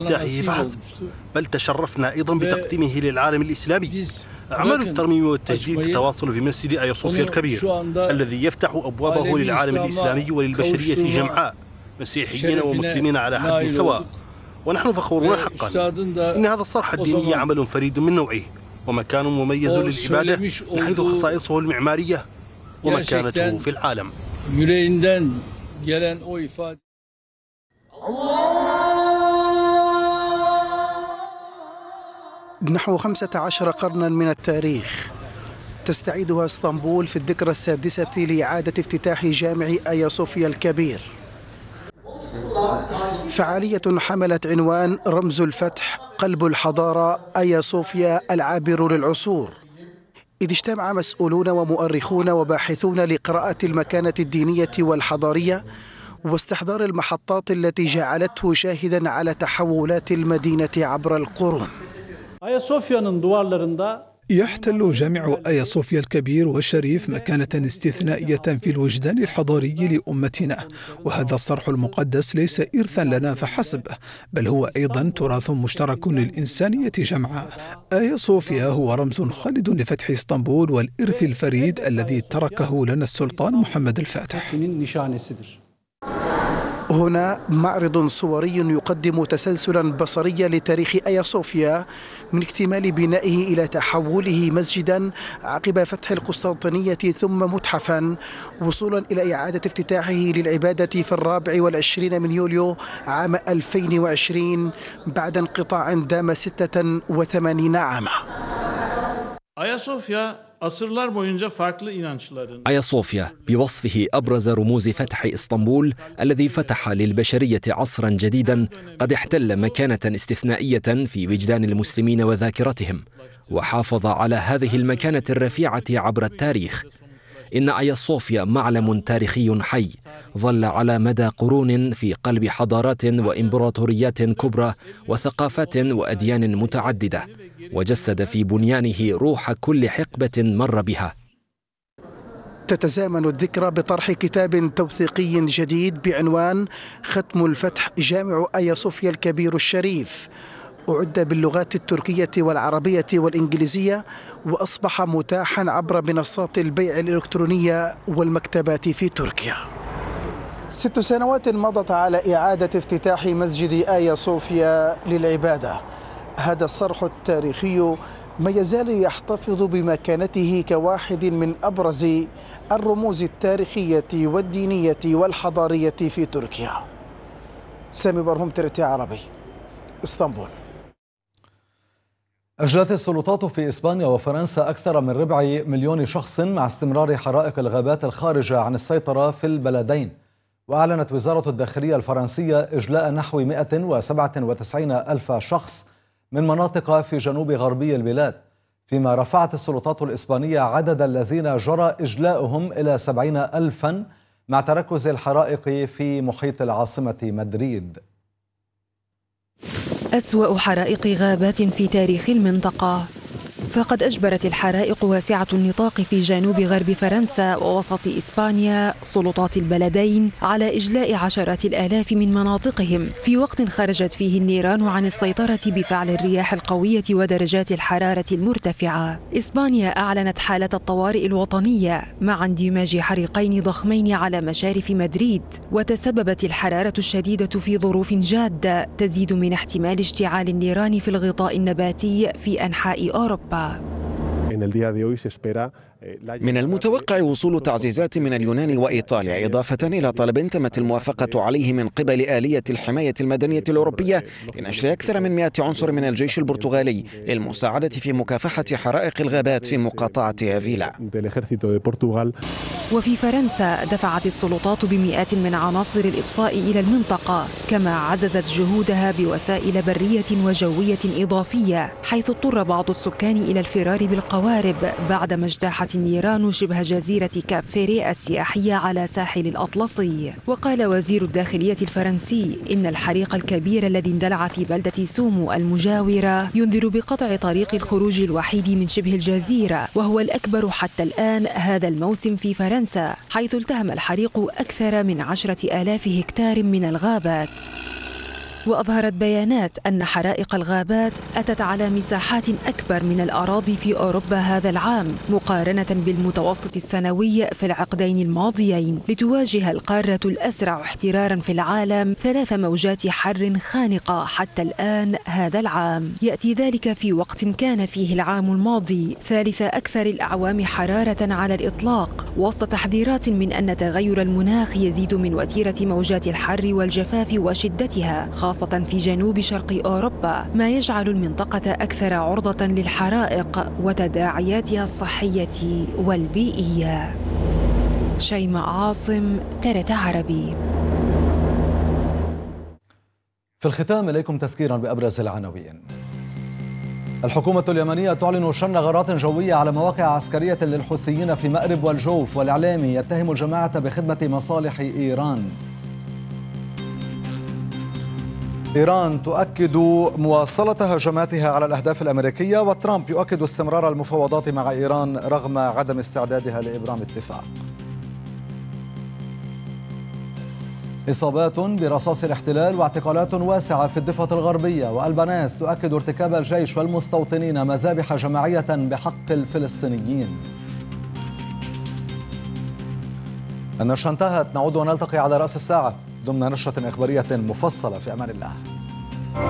فحسب، بل تشرفنا أيضا بتقديمه للعالم الإسلامي. أعمال الترميم والتجديد تتواصل في مسجد آيا صوفيا الكبير الذي يفتح أبوابه للعالم الإسلامي وللبشرية جمعاء، مسيحيين ومسلمين على حد سواء، ونحن فخورون حقا. إن هذا الصرح الديني عمل فريد من نوعه ومكان مميز للعبادة من حيث خصائصه المعمارية ومكانته في العالم. نحو 15 قرنا من التاريخ تستعيدها اسطنبول في الذكرى السادسة لإعادة افتتاح جامع آيا صوفيا الكبير. فعالية حملت عنوان رمز الفتح قلب الحضارة آيا صوفيا العابر للعصور، إذ اجتمع مسؤولون ومؤرخون وباحثون لقراءة المكانة الدينية والحضارية واستحضار المحطات التي جعلته شاهدا على تحولات المدينة عبر القرون. يحتل جامع آيا صوفيا الكبير والشريف مكانة استثنائية في الوجدان الحضاري لأمتنا، وهذا الصرح المقدس ليس إرثا لنا فحسب، بل هو أيضا تراث مشترك للإنسانية جمعاء. آيا صوفيا هو رمز خالد لفتح اسطنبول والإرث الفريد الذي تركه لنا السلطان محمد الفاتح. هنا معرض صوري يقدم تسلسلا بصريا لتاريخ آيا صوفيا من اكتمال بنائه إلى تحوله مسجدا عقب فتح القسطنطينية ثم متحفا، وصولا إلى إعادة افتتاحه للعبادة في 24 من يوليو عام 2020 بعد انقطاع دام 86 عاما. آيا صوفيا بوصفه أبرز رموز فتح اسطنبول الذي فتح للبشرية عصرا جديدا قد احتل مكانة استثنائية في وجدان المسلمين وذاكرتهم، وحافظ على هذه المكانة الرفيعة عبر التاريخ. إن آيا صوفيا معلم تاريخي حي ظل على مدى قرون في قلب حضارات وإمبراطوريات كبرى وثقافات وأديان متعددة، وجسد في بنيانه روح كل حقبة مر بها. تتزامن الذكرى بطرح كتاب توثيقي جديد بعنوان ختم الفتح جامع آيا صوفيا الكبير الشريف، أعد باللغات التركية والعربية والإنجليزية، وأصبح متاحا عبر منصات البيع الإلكترونية والمكتبات في تركيا. 6 سنوات مضت على إعادة افتتاح مسجد آيا صوفيا للعبادة. هذا الصرح التاريخي ما يزال يحتفظ بمكانته كواحد من أبرز الرموز التاريخية والدينية والحضارية في تركيا. سامي برهم، ترتي عربي، اسطنبول. أجرت السلطات في إسبانيا وفرنسا أكثر من 250,000 شخص مع استمرار حرائق الغابات الخارجة عن السيطرة في البلدين. وأعلنت وزارة الداخلية الفرنسية إجلاء نحو 197,000 شخص من مناطق في جنوب غربي البلاد، فيما رفعت السلطات الإسبانية عدد الذين جرى إجلاؤهم إلى 70,000 مع تركز الحرائق في محيط العاصمة مدريد. أسوأ حرائق غابات في تاريخ المنطقة، فقد أجبرت الحرائق واسعة النطاق في جنوب غرب فرنسا ووسط إسبانيا سلطات البلدين على إجلاء عشرات الآلاف من مناطقهم في وقت خرجت فيه النيران عن السيطرة بفعل الرياح القوية ودرجات الحرارة المرتفعة. إسبانيا أعلنت حالة الطوارئ الوطنية مع اندماج حريقين ضخمين على مشارف مدريد، وتسببت الحرارة الشديدة في ظروف جادة تزيد من احتمال اشتعال النيران في الغطاء النباتي في أنحاء أوروبا. من المتوقع وصول تعزيزات من اليونان وإيطاليا، إضافة إلى طلب تمت الموافقة عليه من قبل آلية الحماية المدنية الأوروبية لنشر أكثر من 100 عنصر من الجيش البرتغالي للمساعدة في مكافحة حرائق الغابات في مقاطعة أفيلا. وفي فرنسا دفعت السلطات بمئات من عناصر الإطفاء إلى المنطقة، كما عززت جهودها بوسائل برية وجوية إضافية، حيث اضطر بعض السكان إلى الفرار بالقوارب بعدما اجتاحت النيران شبه جزيرة كاب فيري السياحية على ساحل الأطلسي. وقال وزير الداخلية الفرنسي إن الحريق الكبير الذي اندلع في بلدة سومو المجاورة ينذر بقطع طريق الخروج الوحيد من شبه الجزيرة، وهو الأكبر حتى الآن هذا الموسم في فرنسا، حيث التهم الحريق أكثر من 10,000 هكتار من الغابات. وأظهرت بيانات أن حرائق الغابات أتت على مساحات أكبر من الأراضي في أوروبا هذا العام مقارنة بالمتوسط السنوي في العقدين الماضيين، لتواجه القارة الأسرع احترارا في العالم 3 موجات حر خانقة حتى الآن هذا العام. يأتي ذلك في وقت كان فيه العام الماضي ثالث أكثر الأعوام حرارة على الإطلاق، وسط تحذيرات من أن تغير المناخ يزيد من وتيرة موجات الحر والجفاف وشدتها، خاصة في جنوب شرق أوروبا، ما يجعل المنطقة أكثر عرضة للحرائق وتداعياتها الصحية والبيئية. شيماء عاصم، TRT عربي. في الختام إليكم تذكيرا بأبرز العناوين. الحكومة اليمنية تعلن شن غارات جوية على مواقع عسكرية للحوثيين في مأرب والجوف، والإعلامي يتهم الجماعة بخدمة مصالح إيران. إيران تؤكد مواصلة هجماتها على الأهداف الأمريكية، وترامب يؤكد استمرار المفاوضات مع إيران رغم عدم استعدادها لإبرام اتفاق. إصابات برصاص الاحتلال واعتقالات واسعة في الضفة الغربية، وألبانيس تؤكد ارتكاب الجيش والمستوطنين مذابح جماعية بحق الفلسطينيين. النشرة انتهت، نعود ونلتقي على رأس الساعة ضمن نشرة إخبارية مفصلة. في أمان الله.